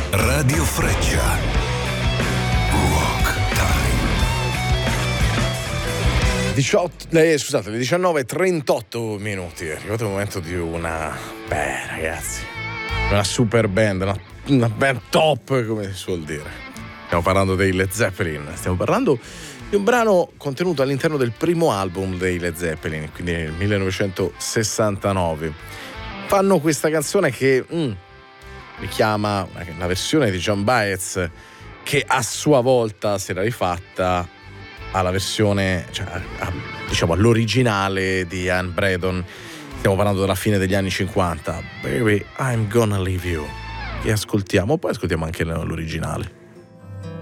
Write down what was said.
Radio Freccia. Rock Time. Scusate, le 19:38 minuti. È arrivato il momento di ragazzi, una super band, una band top, come si suol dire. Stiamo parlando dei Led Zeppelin. Stiamo parlando di un brano contenuto all'interno del primo album dei Led Zeppelin, quindi nel 1969. Fanno questa canzone che richiama la versione di Joan Baez, che a sua volta si era rifatta alla versione, diciamo all'originale di Ian Braydon. Stiamo parlando della fine degli anni 50. Baby, I'm gonna leave you. E ascoltiamo, poi ascoltiamo anche l'originale.